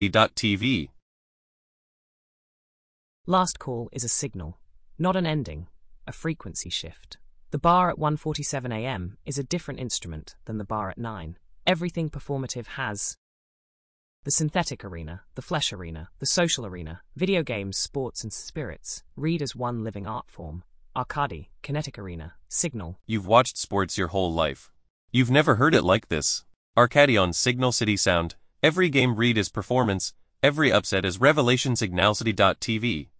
TV. Last call is a signal, not an ending, a frequency shift. The bar at 1:47 a.m. is a different instrument than the bar at 9. Everything performative has the synthetic arena, the flesh arena, the social arena, video games, sports and spirits, read as one living art form, arcade, kinetic arena, signal. You've watched sports your whole life. You've never heard it like this. Arcade on Signal City Sound. Every game read is performance, every upset is revelation. Signal City.tv.